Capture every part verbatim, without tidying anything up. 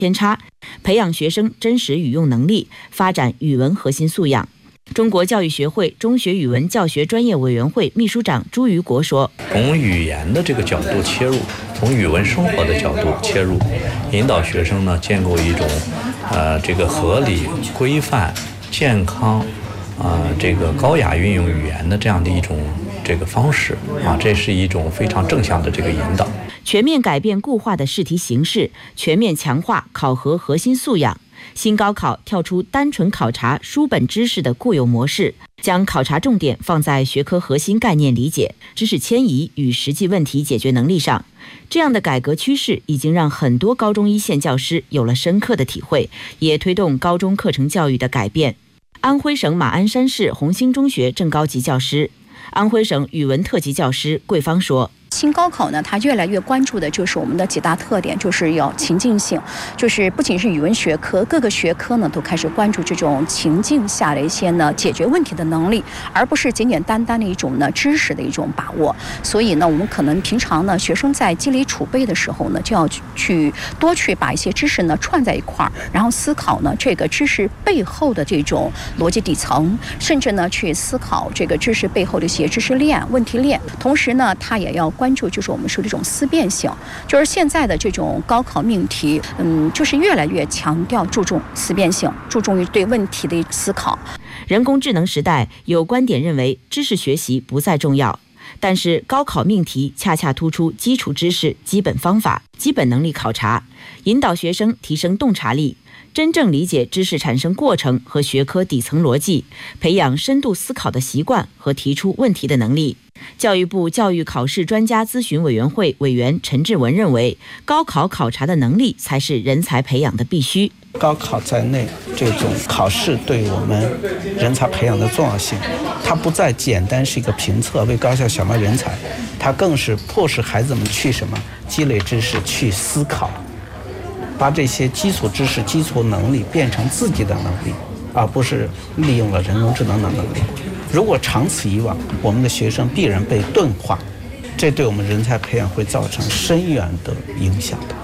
偏差，培养学生真实语用能力，发展语文核心素养。中国教育学会中学语文教学专业委员会秘书长朱于国说：“ 从语言的这个角度切入，从语文生活的角度切入，引导学生呢建构一种，呃，这个合理、规范、健康，呃，这个高雅运用语言的这样的一种这个方式啊，这是一种非常正向的这个引导。 全面改变固化的试题形式，全面强化考核核心素养。”新高考跳出单纯考察书本知识的固有模式，将考察重点放在学科核心概念理解、知识迁移与实际问题解决能力上。这样的改革趋势已经让很多高中一线教师有了深刻的体会，也推动高中课程教育的改变。安徽省马鞍山市红星中学正高级教师、安徽省语文特级教师桂芳说：“ 新高考呢，它越来越关注的就是我们的几大特点，就是要情境性，就是不仅是语文学科，各个学科呢都开始关注这种情境下的一些呢解决问题的能力，而不是简简单单的一种呢知识的一种把握。所以呢，我们可能平常呢，学生在积累储备的时候呢，就要去多去把一些知识呢串在一块儿，然后思考呢这个知识背后的这种逻辑底层，甚至呢去思考这个知识背后的一些知识链、问题链。同时呢，它也要关注就是我们说的这种思辨性，就是现在的这种高考命题，嗯，就是越来越强调注重思辨性，注重于对问题的思考。 人工智能时代，有观点认为知识学习不再重要，但是高考命题恰恰突出基础知识、基本方法、基本能力考察，引导学生提升洞察力，真正理解知识产生过程和学科底层逻辑，培养深度思考的习惯和提出问题的能力。教育部教育考试专家咨询委员会委员陈志文认为，高考考察的能力才是人才培养的必须。 高考在内，这种考试对我们人才培养的重要性，它不再简单是一个评测为高校选拔人才，它更是迫使孩子们去什么积累知识，去思考，把这些基础知识、基础能力变成自己的能力，而不是利用了人工智能的能力。如果长此以往，我们的学生必然被钝化，这对我们人才培养会造成深远的影响的。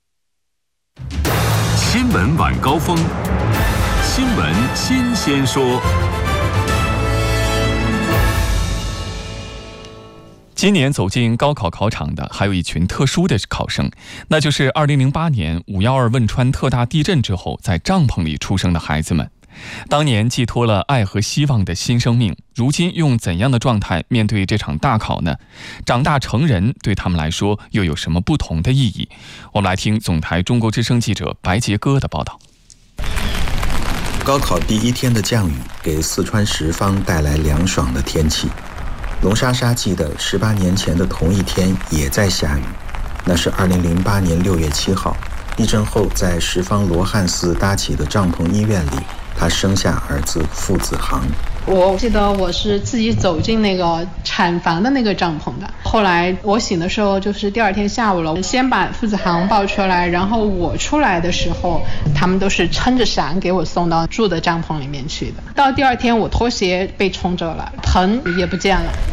新闻晚高峰，新闻新鲜说。 今年走进高考考场的还有一群特殊的考生，那就是二零零八年五幺二汶川特大地震之后在帐篷里出生的孩子们。当年寄托了爱和希望的新生命，如今用怎样的状态面对这场大考呢？长大成人对他们来说又有什么不同的意义？我们来听总台中国之声记者白杰哥的报道。 高考第一天的降雨给四川什邡带来凉爽的天气。龙莎莎记得十八年前的同一天也在下雨，那是二零零八年六月七号，地震后在什邡罗汉寺搭起的帐篷医院里，他生下儿子傅子航。 我记得我是自己走进那个产房的那个帐篷的，后来我醒的时候就是第二天下午了，先把傅子航抱出来，然后我出来的时候他们都是撑着伞给我送到住的帐篷里面去的。到第二天我拖鞋被冲走了，盆也不见了。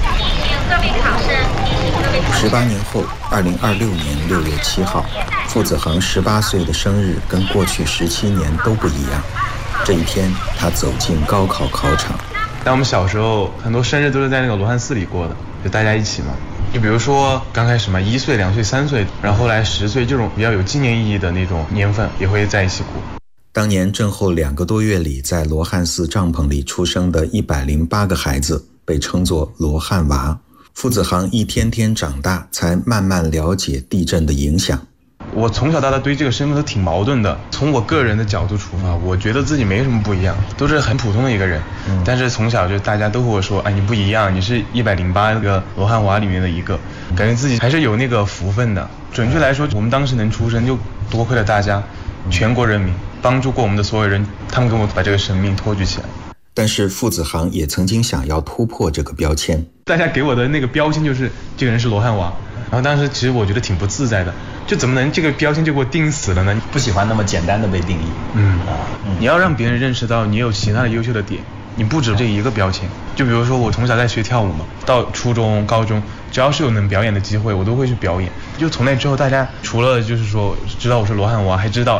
十八年后，二零二六年六月七号，傅子航十八岁的生日跟过去十七年都不一样。这一天，他走进高考考场。 在我们小时候，很多生日都是在那个罗汉寺里过的，就大家一起嘛。就比如说刚开始嘛，一岁、两岁、三岁，然后后来十岁，这种比较有纪念意义的那种年份，也会在一起过。 当年震后两个多月里，在罗汉寺帐篷里出生的一百零八个孩子，被称作罗汉娃。傅子航一天天长大，才慢慢了解地震的影响。 我从小到大对这个身份都挺矛盾的，从我个人的角度出发，我觉得自己没什么不一样，都是很普通的一个人、嗯、但是从小就大家都和我说，哎，你不一样，你是一百零八个罗汉娃里面的一个，感觉自己还是有那个福分的。准确来说，我们当时能出生就多亏了大家，全国人民帮助过我们的所有人，他们给我把这个生命托举起来。 但是傅子航也曾经想要突破这个标签， 大家给我的那个标签就是这个人是罗汉娃，然后当时其实我觉得挺不自在的，就怎么能这个标签就给我定死了呢？ 不喜欢那么简单的被定义。 嗯啊，你要让别人认识到你有其他的优秀的点， 你不止这一个标签。就比如说我从小在学跳舞嘛，到初中、高中，只要是有能表演的机会，我都会去表演。就从那之后，大家除了就是说知道我是罗汉娃，还知道